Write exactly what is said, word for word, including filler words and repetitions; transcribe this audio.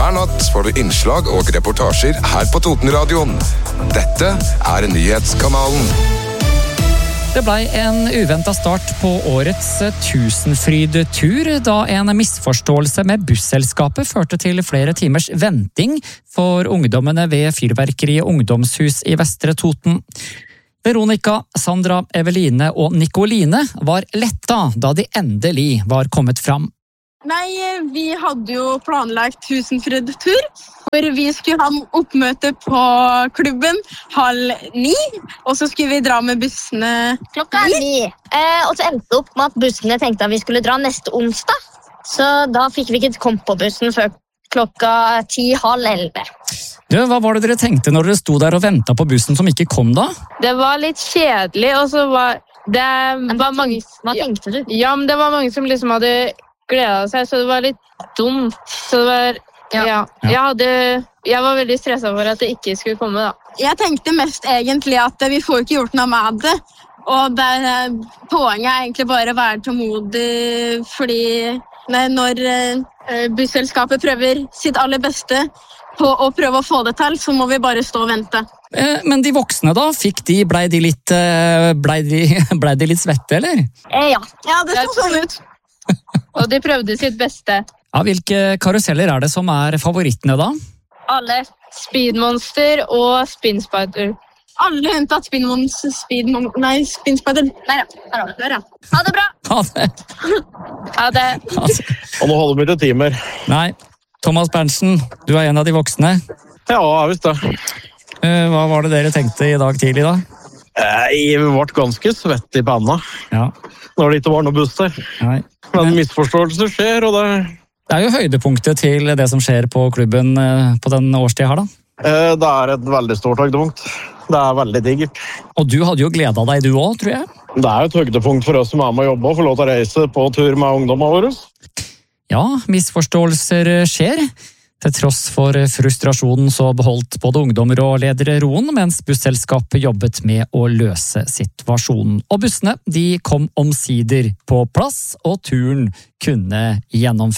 Hver natt får du innslag og reportasjer her på Totenradioen. Dette er nyhetskanalen. Det ble en uventet start på årets Tusenfryd-tur, da en misforståelse med busselskapet førte til flere timers venting for ungdommene ved Fyrverkeriet ungdomshus i Vestre Toten. Veronica, Sandra, Eveline og Nikoline var letta da de endelig var kommet fram. Nei, vi hadde jo planlagt Tusenfryd-tur, hvor vi skulle ha oppmøte på klubben halv ni, og så skulle vi dra med bussene klokka ni. Eh, og så endte det opp med at bussene tenkte at vi skulle dra neste onsdag, så da fikk vi ikke komme på bussen før klokka ti, halv elleve. Du, hva var det dere tenkte når dere sto der og ventet på bussen som ikke kom da? Det var litt kjedelig, og så var det var mange... Hva tenkte du? Ja, men det var mange som liksom hadde gledet seg, så det var litt dumt. Så det var... Ja. Ja. Jeg, hadde, jeg var veldig stresset for at det ikke skulle komme, da. Jeg tenkte mest egentlig at vi får ikke gjort noe med det, og det, poenget er egentlig bare å være tålmodig, fordi nei, når busselskapet prøver sitt aller beste på å prøve å få det til, så må vi bare stå og vente. Men de voksne da, fikk de, ble de litt, ble de, ble de litt svette, eller? Eh, ja. Ja, det så sånn ut. Og de prøvde sitt beste. Ja, hvilke karuseller er det som er favorittene da? Alle. Speedmonster og Spinspider. Alle unntatt Spinmonster, Speedmon... Nei, Spinspider. Nei, ja. Der, ja. Ha det bra! Ha det! Ha det! Ha det. Og nå holder vi til timer. Nei, Thomas Berntsen, du er en av de voksne. Ja, jeg visste det. Hva var det dere tenkte i dag tidlig da? Jeg ble ganske svett i panna. Ja. Når det ikke var noe buss der. Nei. Men misforståelser skjer, og det... Det er jo høydepunktet til det som skjer på klubben på den årstiden her da. Det er et veldig stort høydepunkt. Det er veldig digert. Og du hadde jo gledet deg du også, tror jeg. Det er jo et høydepunkt for oss som er med å jobbe og få lov til å reise på tur med ungdommen våre. Ja, misforståelser skjer. Til tross for frustrasjonen så beholdt både ungdommer og ledere roen, mens busselskapet jobbet med å løse situasjonen. Og bussene, de kom omsider på plass, og turen kunne gjennomføres.